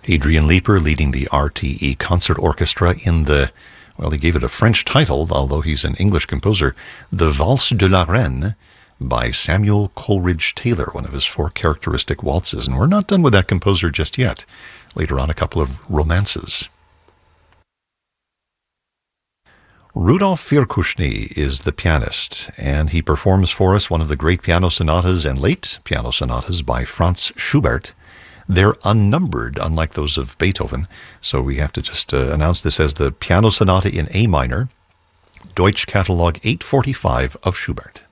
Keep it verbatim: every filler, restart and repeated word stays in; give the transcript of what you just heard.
Adrian Leeper leading the R T E Concert Orchestra in the, well, he gave it a French title, although he's an English composer, The Valse de la Reine by Samuel Coleridge Taylor, one of his four characteristic waltzes. And we're not done with that composer just yet. Later on, a couple of romances. Rudolf Virkushny is the pianist, and he performs for us one of the great piano sonatas and late piano sonatas by Franz Schubert. They're unnumbered, unlike those of Beethoven, so we have to just uh, announce this as the Piano Sonata in A minor, Deutsch Catalog eight forty-five of Schubert.